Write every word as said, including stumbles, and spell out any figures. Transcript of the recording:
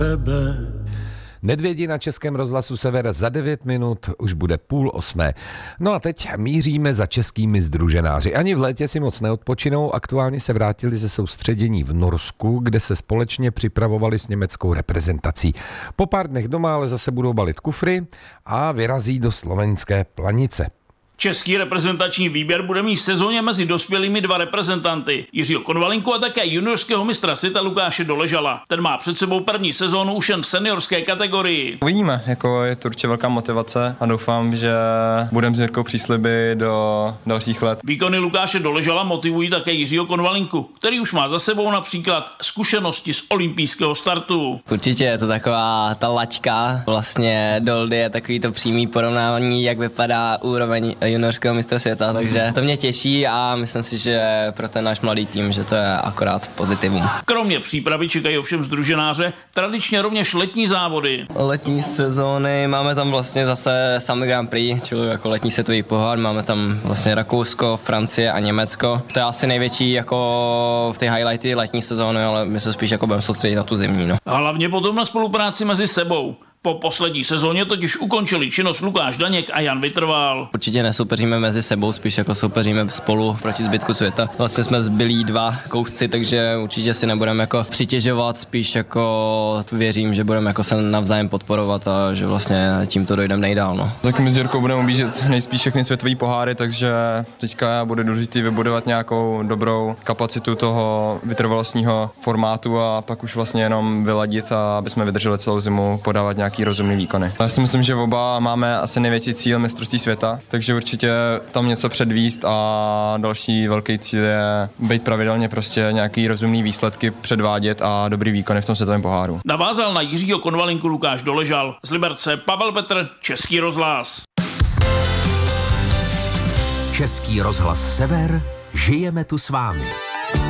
Nedvědi na Českém rozhlasu Sever za devět minut, už bude půl osmé. No a teď míříme za českými sdruženáři. Ani v létě si moc neodpočinou, aktuálně se vrátili ze soustředění v Norsku, kde se společně připravovali s německou reprezentací. Po pár dnech doma ale zase budou balit kufry a vyrazí do slovenské Planice. Český reprezentační výběr bude mít v sezóně mezi dospělými dva reprezentanty, Jiřího Konvalinku a také juniorského mistra světa Lukáše Doležala. Ten má před sebou první sezónu už jen v seniorské kategorii. Uvidíme, jako je to určitě velká motivace a doufám, že budeme s Jirkou přísliby do dalších let. Výkony Lukáše Doležala motivují také Jiřího Konvalinku, který už má za sebou například zkušenosti z olympijského startu. Určitě je to taková ta laťka, vlastně Doldy je takový to přímý porovnání, jak vypadá úroveň juniorského mistra světa, takže to mě těší a myslím si, že pro ten náš mladý tým, že to je akorát pozitivum. Kromě přípravy čekají ovšem sdruženáře tradičně rovněž letní závody. Letní sezóny máme tam vlastně zase Summer Grand Prix, čili jako letní světový pohár, máme tam vlastně Rakousko, Francie a Německo. To je asi největší jako ty highlighty letní sezóny, ale my se spíš jako budeme soustředit na tu zimní. No. Hlavně potom na spolupráci mezi sebou. Po poslední sezóně totiž ukončili činnost Lukáš Daněk a Jan Vytrval. Určitě nesoupeříme mezi sebou, spíš jako soupeříme spolu proti zbytku světa. Vlastně jsme zbylí dva kousci, takže určitě si nebudeme jako přitěžovat, spíš jako věřím, že budeme jako se navzájem podporovat a že vlastně tímto dojdeme nejdál. No. Tak my s Jirkou budeme objíždět nejspíš všechny světové poháry, takže teďka bude důležitý vybudovat nějakou dobrou kapacitu toho vytrvalostního formátu a pak už vlastně jenom vyladit, a aby jsme vydrželi celou zimu, podávat nějaký rozumný výkony. Já si myslím, že oba máme asi největší cíl mistrovství světa, takže určitě tam něco předvíst a další velký cíl je být pravidelně prostě nějaký rozumný výsledky předvádět a dobrý výkony v tom světovém poháru. Navázal na Jiřího Konvalinku Lukáš Doležal. Z Liberce Pavel Petr, Český rozhlas. Český rozhlas Sever, žijeme tu s vámi.